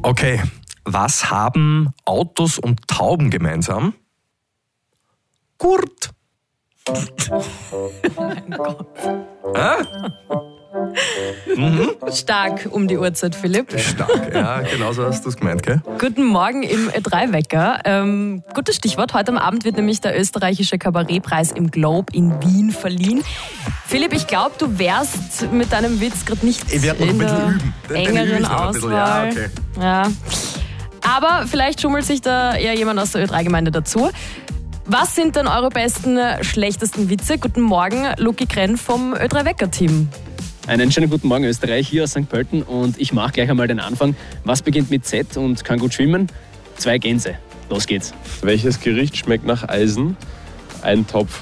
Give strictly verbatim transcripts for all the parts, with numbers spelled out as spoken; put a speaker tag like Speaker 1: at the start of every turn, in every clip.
Speaker 1: Okay, was haben Autos und Tauben gemeinsam? Gurt.
Speaker 2: Mein Gott.
Speaker 1: Äh? Mhm.
Speaker 2: Stark um die Uhrzeit, Philipp.
Speaker 1: Stark, ja, genau so hast du es gemeint, gell?
Speaker 2: Guten Morgen im Ö drei Wecker. Ähm, gutes Stichwort. Heute am Abend wird nämlich der österreichische Kabarettpreis im Globe in Wien verliehen. Philipp, ich glaube, du wärst mit deinem Witz gerade nicht
Speaker 1: Ich werd noch
Speaker 2: in
Speaker 1: ein bisschen
Speaker 2: der
Speaker 1: üben. Den- den übe ich
Speaker 2: engeren
Speaker 1: noch ein bisschen. Ja,
Speaker 2: Auswahl.
Speaker 1: okay.
Speaker 2: Ja. Aber vielleicht schummelt sich da eher jemand aus der Ö drei Gemeinde dazu. Was sind denn eure besten, schlechtesten Witze? Guten Morgen, Luki Krenn vom Ö drei Wecker Team.
Speaker 3: Einen schönen guten Morgen Österreich, hier aus Sankt Pölten und ich mache gleich einmal den Anfang. Was beginnt mit Z und kann gut schwimmen? Zwei Gänse. Los geht's.
Speaker 4: Welches Gericht schmeckt nach Eisen? Ein Topf.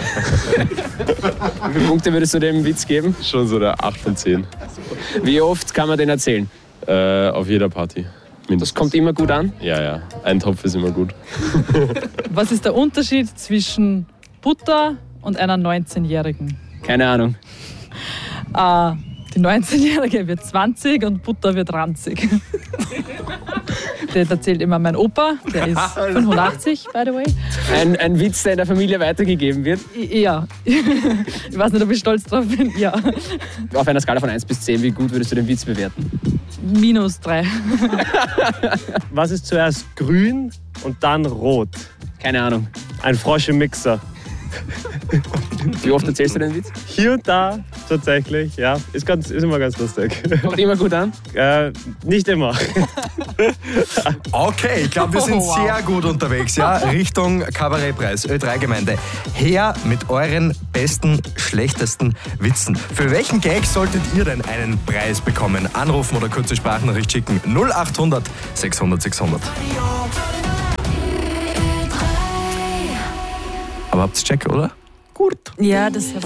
Speaker 3: Wie viele Punkte würdest du dem Witz geben?
Speaker 4: Schon so der acht von zehn.
Speaker 3: Wie oft kann man den erzählen?
Speaker 4: Äh, auf jeder Party.
Speaker 3: Das
Speaker 4: Mindestens.
Speaker 3: kommt immer gut an.
Speaker 4: Ja, ja. Ein Topf ist immer gut.
Speaker 5: Was ist der Unterschied zwischen Butter und einer neunzehnjährigen?
Speaker 3: Keine Ahnung.
Speaker 5: Äh, die neunzehnjährige wird zwanzig und Butter wird ranzig. Der erzählt immer mein Opa, der ist fünfundachtzig, by the way.
Speaker 3: Ein, ein Witz, der in der Familie weitergegeben wird.
Speaker 5: I- Ja, ich weiß nicht, ob ich stolz drauf bin. Ja,
Speaker 3: Auf einer Skala von eins bis zehn, wie gut würdest du den Witz bewerten?
Speaker 5: minus drei.
Speaker 6: Was ist zuerst grün und dann rot?
Speaker 3: Keine Ahnung.
Speaker 6: Ein Frosch im Mixer.
Speaker 3: Wie oft erzählst du den Witz?
Speaker 6: Hier und da tatsächlich, ja. Ist, ganz, ist immer ganz lustig.
Speaker 3: Kommt immer gut an.
Speaker 6: Äh, nicht immer.
Speaker 1: Okay, ich glaube, wir sind
Speaker 2: Oh, wow.
Speaker 1: sehr gut unterwegs, ja, Richtung Kabarettpreis, Ö drei Gemeinde. Her mit euren besten, schlechtesten Witzen. Für welchen Gag solltet ihr denn einen Preis bekommen? Anrufen oder kurze Sprachnachricht schicken. null acht hundert sechshundert sechshundert. Aber habt's check, oder? Gut.
Speaker 2: Ja, das hat